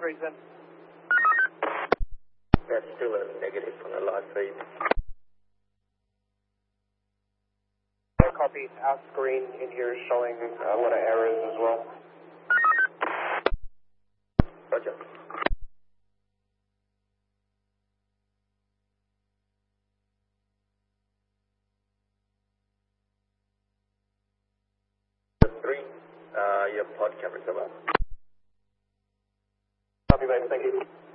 reads in. That's still a negative on the live feed. Copy. Our screen in here is showing a lot of errors as well. Roger. Three, your pod cameras are up. Copy, mate. Thank you.